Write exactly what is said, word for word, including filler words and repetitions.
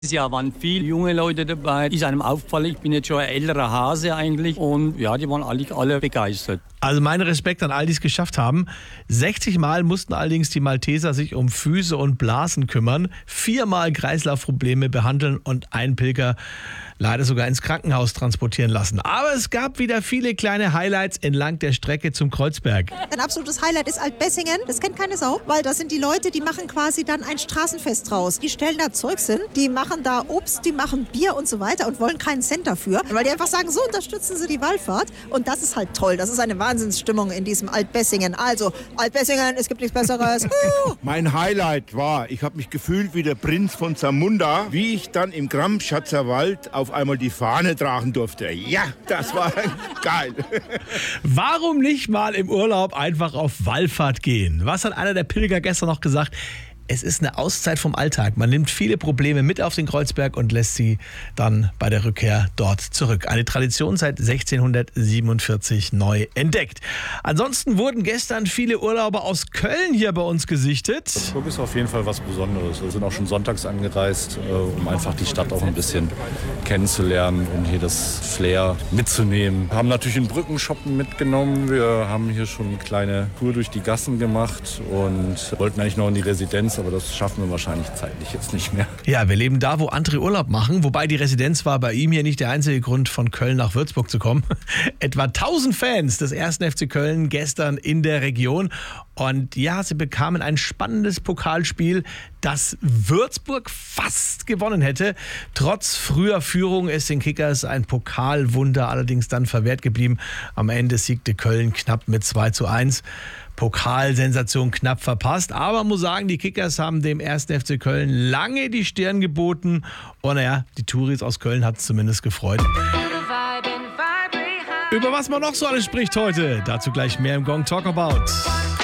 Dieses Jahr waren viele junge Leute dabei. Ist einem aufgefallen, ich bin jetzt schon ein älterer Hase eigentlich. Und ja, die waren eigentlich alle begeistert. Also mein Respekt an all die es geschafft haben. sechzig Mal mussten allerdings die Malteser sich um Füße und Blasen kümmern, viermal Kreislaufprobleme behandeln und einen Pilger leider sogar ins Krankenhaus transportieren lassen. Aber es gab wieder viele kleine Highlights entlang der Strecke zum Kreuzberg. Ein absolutes Highlight ist Altbessingen. Das kennt keine Sau, weil das sind die Leute, die machen quasi dann ein Straßenfest draus. Die stellen da Zeugs hin, die machen da Obst, die machen Bier und so weiter und wollen keinen Cent dafür, weil die einfach sagen, so unterstützen sie die Wallfahrt. Und das ist halt toll. Das ist eine Wahnsinnsstimmung in diesem Altbessingen. Also, Altbessingen, es gibt nichts Besseres. Mein Highlight war, ich habe mich gefühlt wie der Prinz von Zamunda, wie ich dann im Gramschatzer Wald auf einmal die Fahne tragen durfte. Ja, das war geil. Warum nicht mal im Urlaub einfach auf Wallfahrt gehen? Was hat einer der Pilger gestern noch gesagt? Es ist eine Auszeit vom Alltag. Man nimmt viele Probleme mit auf den Kreuzberg und lässt sie dann bei der Rückkehr dort zurück. Eine Tradition seit sechzehnhundertsiebenundvierzig neu entdeckt. Ansonsten wurden gestern viele Urlauber aus Köln hier bei uns gesichtet. Würzburg ist auf jeden Fall was Besonderes. Wir sind auch schon sonntags angereist, um einfach die Stadt auch ein bisschen kennenzulernen und hier das Flair mitzunehmen. Wir haben natürlich einen Brückenshoppen mitgenommen. Wir haben hier schon eine kleine Tour durch die Gassen gemacht und wollten eigentlich noch in die Residenz, aber das schaffen wir wahrscheinlich zeitlich jetzt nicht mehr. Ja, wir leben da, wo andere Urlaub machen, wobei die Residenz war bei ihm hier nicht der einzige Grund, von Köln nach Würzburg zu kommen. Etwa tausend Fans des ersten F C Köln gestern in der Region. Und ja, sie bekamen ein spannendes Pokalspiel, das Würzburg fast gewonnen hätte. Trotz früher Führung ist den Kickers ein Pokalwunder allerdings dann verwehrt geblieben. Am Ende siegte Köln knapp mit zwei zu eins. Pokalsensation knapp verpasst. Aber man muss sagen, die Kickers haben dem ersten F C Köln lange die Stirn geboten. Und naja, die Touris aus Köln hat es zumindest gefreut. Über was man noch so alles spricht heute, dazu gleich mehr im Gong Talk About.